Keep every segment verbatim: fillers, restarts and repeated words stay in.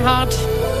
Heart.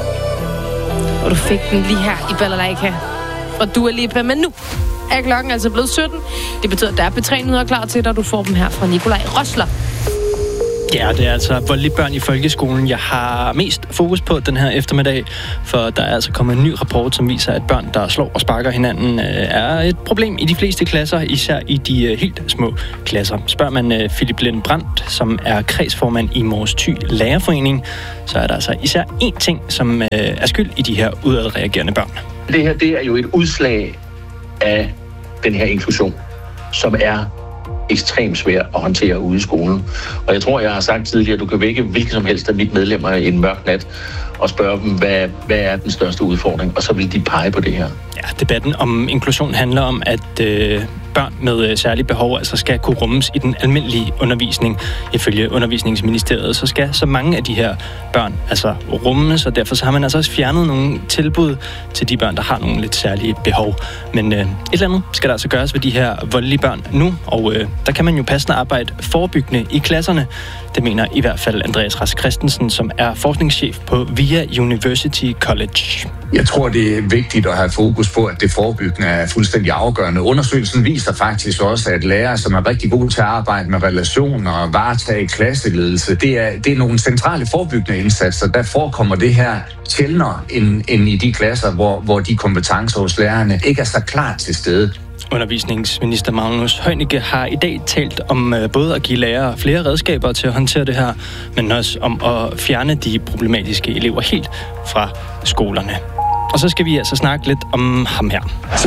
Og du fik den lige her i Balalaika fra Dua Lipa. Men nu er klokken altså blevet sytten. Det betyder, at der er P tre nyheder klar til dig. Du får dem her fra Nikolaj Rosler. Ja, det er altså voldelige børn i folkeskolen, jeg har mest fokus på den her eftermiddag, for der er altså kommet en ny rapport, som viser, at børn, der slår og sparker hinanden, er et problem i de fleste klasser, især i de helt små klasser. Spørger man Philip Lind Brandt, som er kredsformand i Mors Thy Lærerforening, så er der altså især én ting, som er skyld i de her udadreagerende børn. Det her, det er jo et udslag af den her inklusion, som er ekstremt svært at håndtere ude i skolen. Og jeg tror, jeg har sagt tidligere, at du kan vække hvilket som helst af mit medlemmer en mørk nat og spørge dem, hvad, hvad er den største udfordring, og så vil de pege på det her. Ja, debatten om inklusion handler om, at øh, børn med øh, særlige behov altså skal kunne rummes i den almindelige undervisning. Ifølge Undervisningsministeriet, så skal så mange af de her børn altså rummes, og derfor så har man altså også fjernet nogle tilbud til de børn, der har nogle lidt særlige behov. Men øh, et eller andet skal der altså gøres ved de her voldelige børn nu, og øh, der kan man jo passende arbejde forebyggende i klasserne. Det mener i hvert fald Andreas Rask Christensen, som er forskningschef på VIA University College. Jeg tror, det er vigtigt at have fokus på, at det forebyggende er fuldstændig afgørende. Undersøgelsen viser faktisk også, at lærere, som er rigtig gode til at arbejde med relationer og varetage klasseledelse, det er, det er nogle centrale forebyggende indsatser. Der forekommer det her sjældnere end, end i de klasser, hvor, hvor de kompetencer hos lærerne ikke er så klart til stede. Undervisningsminister Magnus Heunicke har i dag talt om både at give lærere flere redskaber til at håndtere det her, men også om at fjerne de problematiske elever helt fra skolerne. Og så skal vi altså snakke lidt om ham her.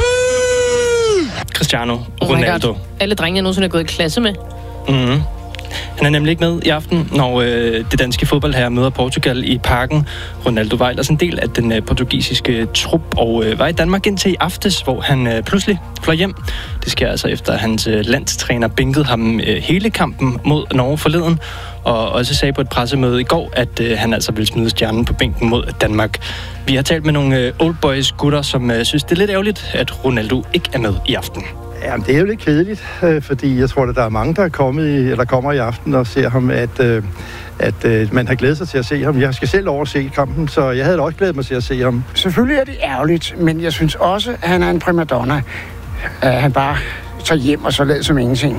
Cristiano Ronaldo. Oh Alle drenge, jeg nogensinde er gået i klasse med. Mhm. Han er nemlig ikke med i aften, når øh, det danske fodboldherre møder Portugal i Parken. Ronaldo var ellers en del af den øh, portugisiske trup og øh, var i Danmark indtil i aftes, hvor han øh, pludselig fløj hjem. Det sker altså efter, at hans øh, landstræner bænkede ham øh, hele kampen mod Norge forleden, og også sagde på et pressemøde i går, at øh, han altså ville smide stjernen på bænken mod Danmark. Vi har talt med nogle øh, old boys gutter, som øh, synes, det er lidt ærgerligt, at Ronaldo ikke er med i aften. Jamen, det er jo lidt kedeligt, øh, fordi jeg tror, at der er mange, der er kommet i, eller kommer i aften og ser ham, at, øh, at øh, man har glædet sig til at se ham. Jeg skal selv over at se kampen, så jeg havde da også glædet mig til at se ham. Selvfølgelig er det ærgerligt, men jeg synes også, at han er en primadonna. Uh, han bare tager hjem og så lader som ingenting.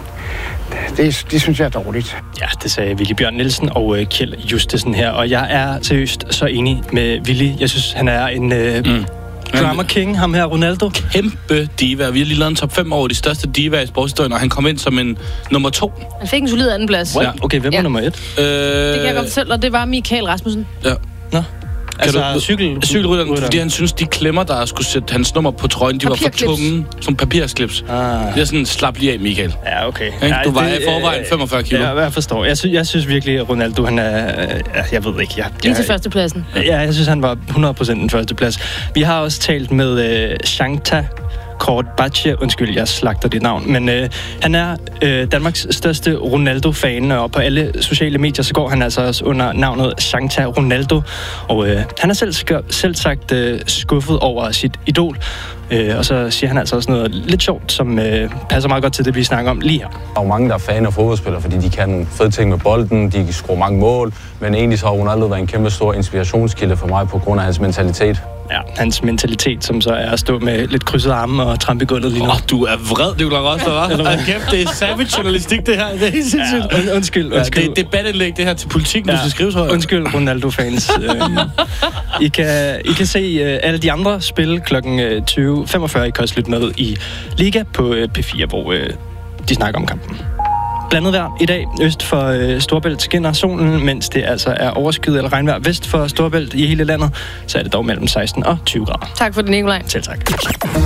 Det, det synes jeg er dårligt. Ja, det sagde Willy Bjørn Nielsen og øh, Kjeld Justesen her, og jeg er seriøst så enig med Willy. Jeg synes, han er en... Øh, mm. Drama King, ham her, Ronaldo. Kæmpe diva. Vi har lige lavet en top fem over de største diva i sportshistorien, og han kom ind som en nummer to. Han fik en solid anden plads. Ja. Okay, hvem var ja. nummer et? Øh... Det kan jeg godt fortælle, og det var Michael Rasmussen. Ja. Nå. Altså du, cykel, cykelrytteren, fordi han synes, de klemmer, der skulle sætte hans nummer på trøjen, de var for tunge, som papirsklips. Ah. Det er sådan, slap lige af, Michael. Ja, okay. Ja, du vejer i forvejen femogfyrre kilo. Ja, jeg forstår. Jeg, sy- jeg synes virkelig, at Ronaldo, han er... Jeg ved ikke, jeg... Lige til førstepladsen. Ja, jeg synes, han var hundrede procent den førsteplads. Vi har også talt med uh, Shangta Kortbache, undskyld, jeg slagter dit navn, men øh, han er øh, Danmarks største Ronaldo-fan, og på alle sociale medier, så går han altså også under navnet Shangta Ronaldo, og øh, han er selv, sk- selv sagt øh, skuffet over sit idol, øh, og så siger han altså også noget lidt sjovt, som øh, passer meget godt til det, vi snakker om lige her. Der er jo mange, der er fan af fodboldspillere, fordi de kan nogle fede ting med bolden, de kan score mange mål, men egentlig så har Ronaldo været en kæmpe stor inspirationskilde for mig på grund af hans mentalitet. Ja, hans mentalitet, som så er at stå med lidt krydset arme og trampe i gulvet lige nu. Åh, oh, du er vred, det er jo også, hva'? Kæft, det er savage journalistik, det her. Det er helt sindssygt. Ja, und- undskyld, undskyld. Ja, det er debatindlæg, det her til politikken, ja. Du skal skrive så. Undskyld, Ronaldo-fans. I, kan, I kan se uh, alle de andre spil klokken tyve femogfyrre. I kan også lytte med i Liga på uh, P fire, hvor uh, de snakker om kampen. Blandet vejr i dag. Øst for øh, Storebælt skinner solen, mens det altså er overskyet eller regnvejr vest for Storebælt i hele landet. Så er det dog mellem seksten og tyve grader. Tak for det, Nikolaj. Selv tak. Du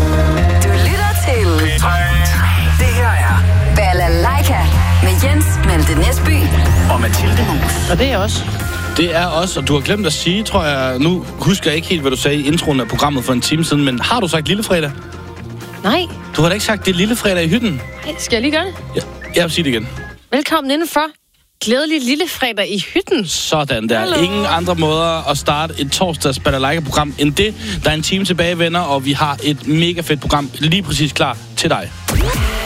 lytter til P tre. Det her er Balalaika med Jens Malte Næsby og Mathilde Mus. Og det er også. Det er også, og du har glemt at sige, tror jeg, nu husker jeg ikke helt, hvad du sagde i introen af programmet for en time siden, men har du sagt lillefredag? Nej. Du har da ikke sagt, det er lillefredag i hytten? Nej, skal jeg lige gøre det? Ja. Jeg vil sige det igen. Velkommen indenfor. Glædelig lille fredag i hytten. Sådan der. Hallo. Ingen andre måder at starte et torsdags Balalaika-program end det. Der er en time tilbage, venner, og vi har et mega fedt program lige præcis klar til dig.